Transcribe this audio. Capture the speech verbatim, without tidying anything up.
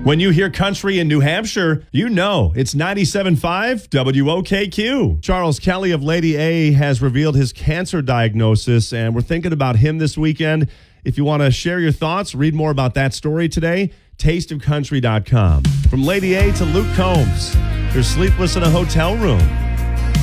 When you hear country in New Hampshire, you know it's ninety-seven point five W O K Q. Charles Kelly of Lady A has revealed his cancer diagnosis, and we're thinking about him this weekend. If you want to share your thoughts, read more about that story today, taste of country dot com. From Lady A to Luke Combs, they're sleepless in a hotel room.